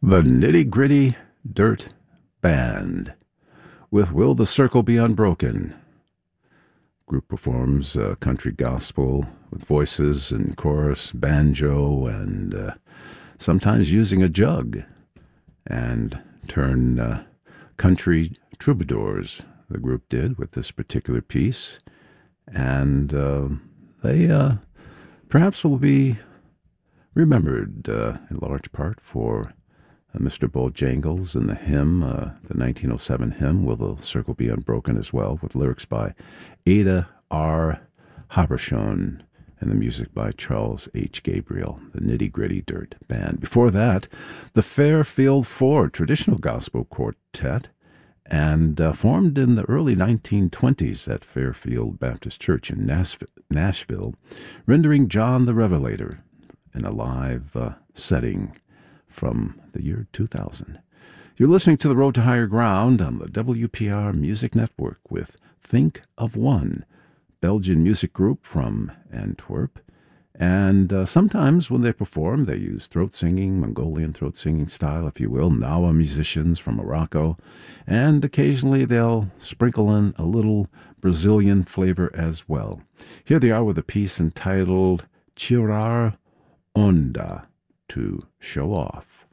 The Nitty Gritty Dirt Band with Will the Circle Be Unbroken. Group performs country gospel with voices and chorus, banjo, and sometimes using a jug, and turn country troubadours, the group did with this particular piece. And they perhaps will be remembered in large part for Mr. Bojangles and the hymn, the 1907 hymn, Will the Circle Be Unbroken, as well, with lyrics by Ada R. Habershon and the music by Charles H. Gabriel, the Nitty Gritty Dirt Band. Before that, the Fairfield Four, traditional gospel quartet, and formed in the early 1920s at Fairfield Baptist Church in Nashville, rendering John the Revelator in a live setting from the year 2000. You're listening to The Road to Higher Ground on the WPR Music Network with Think of One, Belgian music group from Antwerp. And sometimes when they perform, they use throat singing, Mongolian throat singing style, if you will, Nawa musicians from Morocco. And occasionally they'll sprinkle in a little Brazilian flavor as well. Here they are with a piece entitled Tirar Onda, to show off.